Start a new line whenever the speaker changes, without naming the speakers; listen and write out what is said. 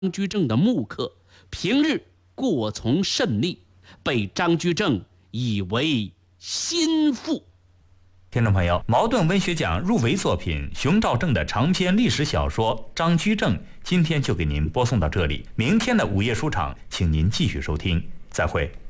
居正的木刻，平日过从甚密，被张居正以为心腹。
听众朋友，茅盾文学奖入围作品熊兆正的长篇历史小说《张居正》，今天就给您播送到这里。明天的午夜书场，请您继续收听，再会。